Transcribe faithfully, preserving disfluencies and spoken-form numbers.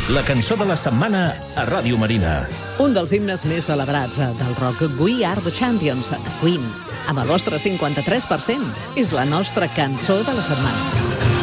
La cançó de la setmana a Ràdio Marina. Un dels himnes més celebrats del rock, We Are the Champions, de Queen. Amb el vostre cinquanta-tres per cent, és la nostra cançó de la setmana.